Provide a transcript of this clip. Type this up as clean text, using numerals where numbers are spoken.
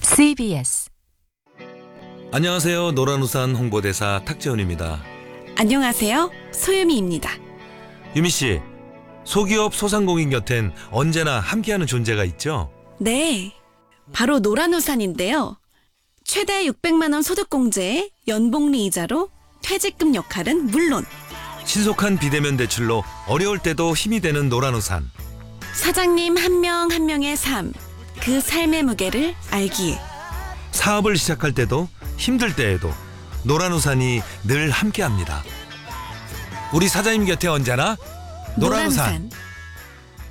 CBS. 안녕하세요. 노란우산 홍보대사 탁재훈입니다. 안녕하세요. 소유미입니다. 유미 씨, 소기업 소상공인 곁엔 언제나 함께하는 존재가 있죠? 네, 바로 노란우산인데요. 최대 600만 원 소득공제에 연봉리 이자로 퇴직금 역할은 물론 신속한 비대면 대출로 어려울 때도 힘이 되는 노란우산. 사장님 한 명 한 명의 삶, 그 삶의 무게를 알기에 사업을 시작할 때도 힘들 때에도 노란우산이 늘 함께합니다. 우리 사장님 곁에 언제나 노란우산.